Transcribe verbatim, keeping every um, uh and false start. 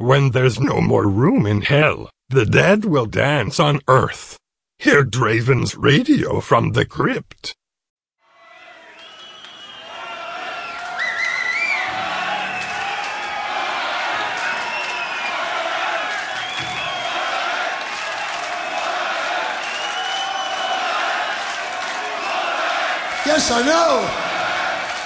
when there's no more room in hell, the dead will dance on earth. Hear Draven's radio from the crypt. Yes, I know.